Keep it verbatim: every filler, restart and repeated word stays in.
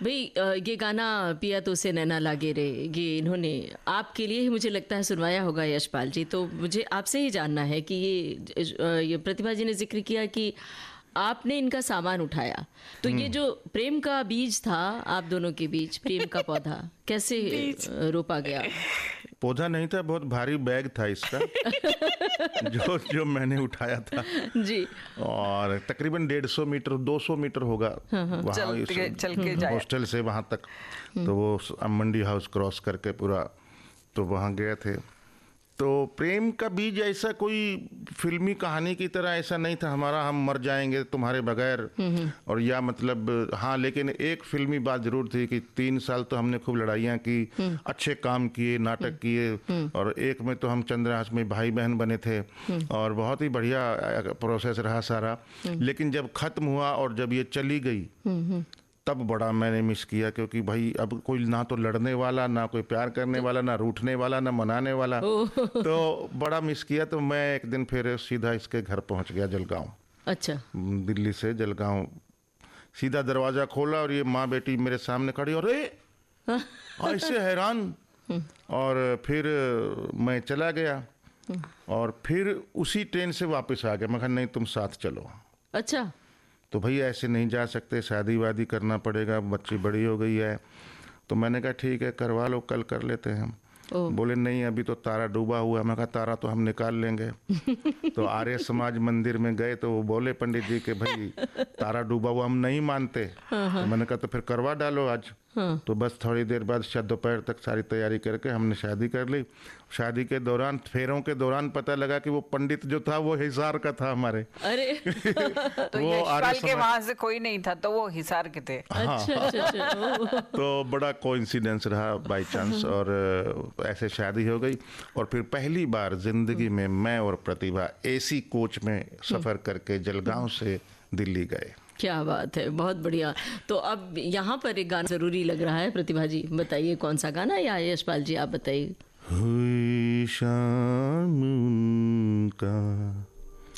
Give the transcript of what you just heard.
भाई अ, ये गाना पिया तो से नैना लागे रे, ये इन्होंने आपके लिए ही मुझे लगता है सुनवाया होगा यशपाल जी। तो मुझे आपसे ही जानना है कि ये अ, ये प्रतिभा जी ने जिक्र किया कि आपने इनका सामान उठाया, तो ये जो प्रेम का बीज था आप दोनों के बीच, प्रेम का पौधा कैसे अ, रोपा गया? पौधा नहीं था, बहुत भारी बैग था इसका जो जो मैंने उठाया था जी। और तकरीबन डेढ़ सौ मीटर दो सौ मीटर होगा वहाँ चल के चल के जाया हॉस्टल से वहाँ तक। तो वो मंडी हाउस क्रॉस करके पूरा तो वहाँ गए थे। तो प्रेम का बीज ऐसा कोई फिल्मी कहानी की तरह ऐसा नहीं था हमारा, हम मर जाएंगे तुम्हारे बगैर और या मतलब हाँ, लेकिन एक फिल्मी बात जरूर थी कि तीन साल तो हमने खूब लड़ाइयाँ की, अच्छे काम किए, नाटक किए और एक में तो हम चंद्रहास में भाई बहन बने थे और बहुत ही बढ़िया प्रोसेस रहा सारा। लेकिन जब खत्म हुआ और जब ये चली गई तब बड़ा मैंने मिस किया, क्योंकि भाई अब कोई ना तो लड़ने वाला, ना कोई प्यार करने वाला, ना रूठने वाला, ना मनाने वाला, तो बड़ा मिस किया। तो मैं एक दिन फिर सीधा इसके घर पहुंच गया जलगांव। अच्छा। दिल्ली से जलगांव सीधा दरवाज़ा खोला और ये माँ बेटी मेरे सामने खड़ी और ए ऐसे हैरान। और फिर मैं चला गया और फिर उसी ट्रेन से वापस आ गया। मैं कहा नहीं तुम साथ चलो। अच्छा। तो भाई ऐसे नहीं जा सकते, शादी वादी करना पड़ेगा, बच्ची बड़ी हो गई है। तो मैंने कहा ठीक है करवा लो, कल कर लेते हैं हम। बोले नहीं अभी तो तारा डूबा हुआ है। मैं कहा तारा तो हम निकाल लेंगे। तो आर्य समाज मंदिर में गए तो वो बोले पंडित जी के भाई तारा डूबा हुआ हम नहीं मानते। तो मैंने कहा तो फिर करवा डालो आज। हाँ। तो बस थोड़ी देर बाद शायद दोपहर तक सारी तैयारी करके हमने शादी कर ली। शादी के दौरान फेरों के दौरान पता लगा कि वो पंडित जो था वो हिसार का था हमारे। अरे तो वो यशपाल के वहां से कोई नहीं था तो वो हिसार के थे। हाँ। अच्छा, अच्छा, अच्छा। तो बड़ा कोइंसिडेंस रहा बाई चांस और ऐसे शादी हो गई। और फिर पहली बार जिंदगी में मैं और प्रतिभा एसी कोच में सफर करके जलगांव से दिल्ली गए। क्या बात है, बहुत बढ़िया। तो अब यहाँ पर एक गाना जरूरी लग रहा है, प्रतिभा जी बताइए कौन सा गाना, या यशपाल जी आप बताइए। हुई शाम उनका